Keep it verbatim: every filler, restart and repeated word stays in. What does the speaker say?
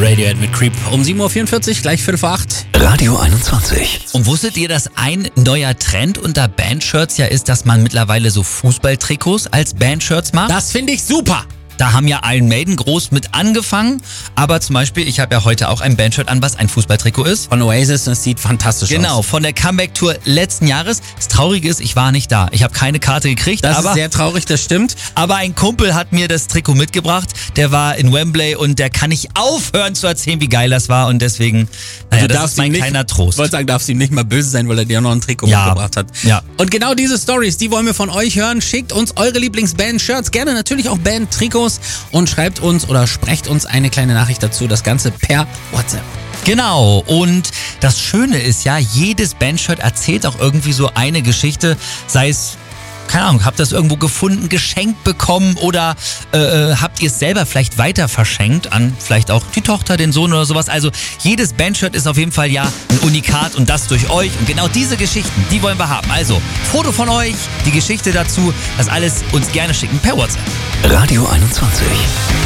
Radiohead mit Creep. Um sieben Uhr vierundvierzig, gleich Viertel vor acht. Radio einundzwanzig. Und wusstet ihr, dass ein neuer Trend unter Bandshirts ja ist, dass man mittlerweile so Fußballtrikots als Bandshirts macht? Das finde ich super. Da haben ja Iron Maiden groß mit angefangen. Aber zum Beispiel, ich habe ja heute auch ein Bandshirt an, was ein Fußballtrikot ist. Von Oasis, und es sieht fantastisch Genau, aus. von der Comeback-Tour letzten Jahres. Das Traurige ist, ich war nicht da. Ich habe keine Karte gekriegt. Das aber, ist sehr traurig, das stimmt. aber ein Kumpel hat mir das Trikot mitgebracht. Der war in Wembley und der kann nicht aufhören zu erzählen, wie geil das war. Und deswegen, naja, Du das darfst ist mein ihm nicht- kleiner Ich Trost. wollte sagen, darfst ihm nicht mal böse sein, weil er dir noch ein Trikot Ja. mitgebracht hat. Ja. Und genau diese Stories, die wollen wir von euch hören. Schickt uns eure Lieblingsband-Shirts, gerne natürlich auch Band-Trikots und schreibt uns oder sprecht uns eine kleine Nachricht dazu. Das Ganze per WhatsApp. Genau, und das Schöne ist ja, jedes Bandshirt erzählt auch irgendwie so eine Geschichte, sei es, keine Ahnung, habt ihr es irgendwo gefunden, geschenkt bekommen oder äh, habt ihr es selber vielleicht weiter verschenkt an vielleicht auch die Tochter, den Sohn oder sowas. Also jedes Bandshirt ist auf jeden Fall ja ein Unikat und das durch euch. Und genau diese Geschichten, die wollen wir haben. Also Foto von euch, die Geschichte dazu, das alles uns gerne schicken per WhatsApp. Radio einundzwanzig.